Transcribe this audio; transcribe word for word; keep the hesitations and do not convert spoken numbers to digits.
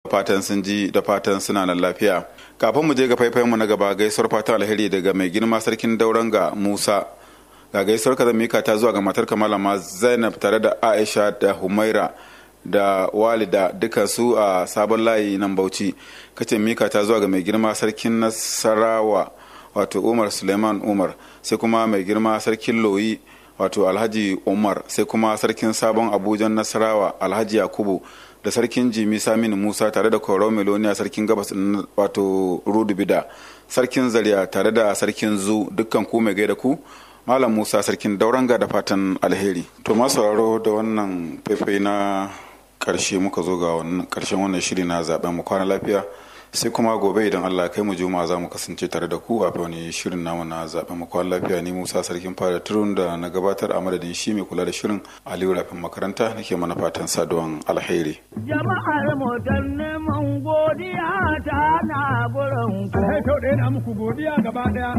fatan sun ji da fatan suna nan lafiya. Kafin mu je ga faifayen mu na gaba, gaisuwar fatan alheri daga mai girma sarkin Dauranga Musa. Ga gaisuwar ka mika ta zuwa ga matar Malama Zainab tare da Aisha da Humaira da Walida duka su a sabon layi nan Bauchi. Kace mika ta zuwa ga mai girma sarkin Nasarawa wato Umar Suleiman Umar, sai kuma mai girma sarkin Loyi wato Alhaji Umar, sai kuma sarkin Sabon Abuja Nasarawa Alhaji Yakubu, da sarkin Jimi Saminu Musa tare da Koro Meloniya sarkin Gabas wato Rudu Bida, sarkin Zaria tare da sarkin Zu, dukkan ku mai gaida ku Malam Musa sarkin Dauranga da fatan alheri. To masu sauraro, da wannan faifai na karshe muka zo ga wannan karshen wannan shiri na zaben mu kwana lafiya, sai kuma gobe idan Allah kai mu juma'a za mu kasance tare da ku a wani shirin namu na zaben mu kwana lafiya. Ni Musa sarkin fara turun da na gabatar a madadin shi mai kula da shirin Aliyu Rafin makaranta nake mana fatan saduwan alheri. Jama'ar mu dan neman godiya ta na gurin ku. Sai to dai na muku godiya gaba daya.